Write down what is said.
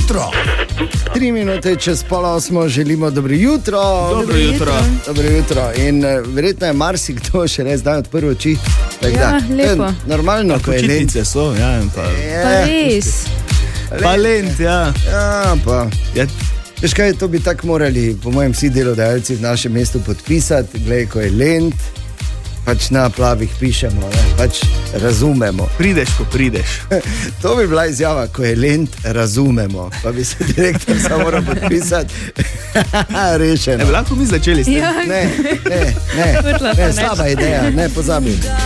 jutro. 3 minute čez 7:30 želimo dobro jutro. Dobro jutro. Dobro jutro. In verjetno je marsikdo še res zdaj odprl oči. Ja, lepo. Normalno, ko je lent. Počitnice so, ja, in pa... Pa res. Pa lent, ja. Ja, pa... Ja, Veš kaj, to bi tako morali, po mojem, vsi delodajalci v našem mestu podpisati. Glej, ko je lent, pač na plavih pišemo, ne? Pač razumemo. prideš, ko prideš. To bi bila izjava, ko je lent, razumemo. Pa bi se direktor samo moral podpisati. Rešeno. Lahko mi začeli s tem. Ja, Ne, slaba ideja, ne pozabi.